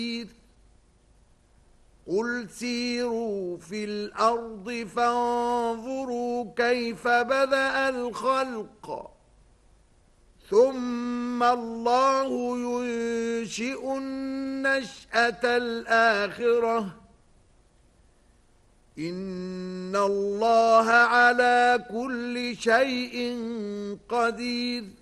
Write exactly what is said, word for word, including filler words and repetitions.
قل سيروا في الأرض فانظروا كيف بدأ الخلق ثم الله ينشئ النشأة الآخرة إن الله على كل شيء قدير